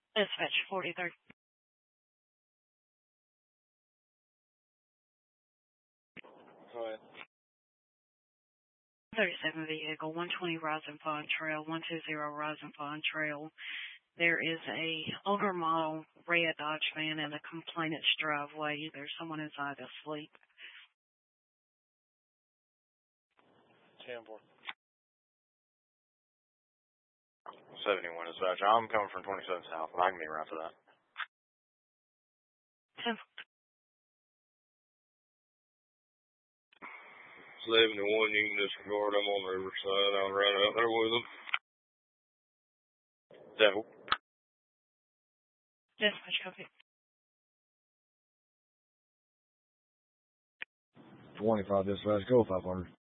Dispatch 43. Go ahead. 37 vehicle, 120 Rise and Fawn Trail, 120 Rise and Fawn Trail. There is a older model red Dodge van in the complainant's driveway. There's someone inside asleep. 10-4. 71 dispatch. I'm coming from 27 South, and I can be around for that. 10. 71, you can disregard. I'm on the riverside. I'll run out there with them. Devil. Dispatch copy. 25 dispatch, go 500.